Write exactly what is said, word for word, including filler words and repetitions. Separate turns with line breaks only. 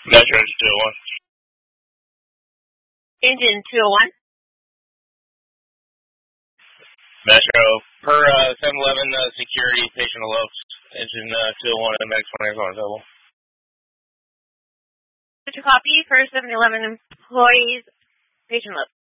Metro two oh one.
Engine two oh one.
Metro, per uh, seven eleven uh, security, patient elopes. Engine uh, two oh one and Medic twenty is on double.
Such a copy for seven eleven employees, patient elopes.